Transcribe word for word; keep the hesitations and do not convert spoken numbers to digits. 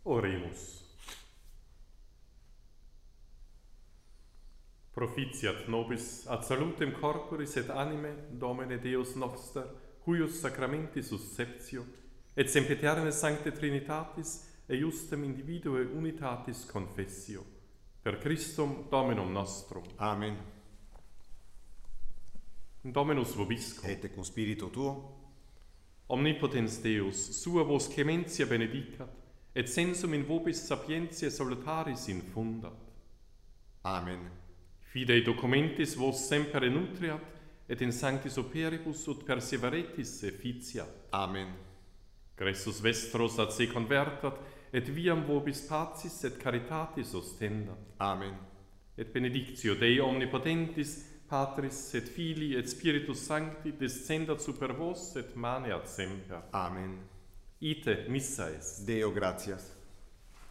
Oremus. Propitiat nobis ad salutem corporis et anime Domine Deus noster, huius sacramentis susceptio, et sempiterne sancte Trinitatis, et justem individue unitatis confessio. Per Christum Dominum nostrum. Amen. Dominus vobiscum. Et cum spiritu tuo, Omnipotens Deus, sua vos clementia benedicat, et sensum in vobis sapientiae salutaris infundat. Amen. Fidei documentis vos semper nutriat, et in sanctis operibus ut perseveretis efficiat. Amen. Gressus vestros ad se convertat, et viam vobis pacis et caritatis ostendat. Amen. Et benedictio Dei omnipotentis, Patris et Filii et Spiritus Sancti, descendat super vos et maneat semper. Amen. Ite missa est. Deo gratias.